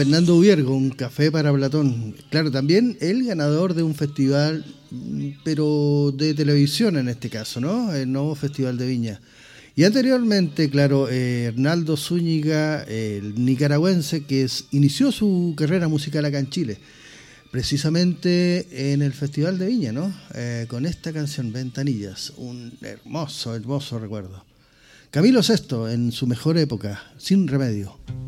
Fernando Ubiergo, Un café para Platón. Claro, también el ganador de un festival, pero de televisión en este caso, ¿no? El nuevo Festival de Viña. Y anteriormente, claro, Hernaldo Zúñiga, el nicaragüense, inició su carrera musical acá en Chile, precisamente en el Festival de Viña, ¿no? Con esta canción, Ventanillas, un hermoso, hermoso recuerdo. Camilo VI, en su mejor época, Sin Remedio.